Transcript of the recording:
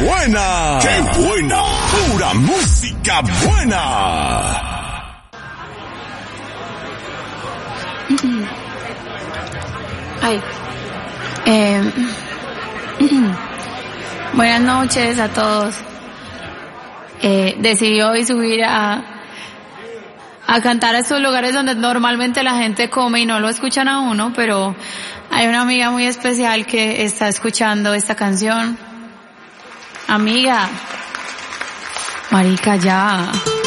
buena! ¡Qué buena! ¡Pura música buena! Ay. Buenas noches a todos. Decidí hoy subir a cantar a estos lugares donde normalmente la gente come y no lo escuchan a uno, pero hay una amiga muy especial que está escuchando esta canción. Amiga, marica, ya.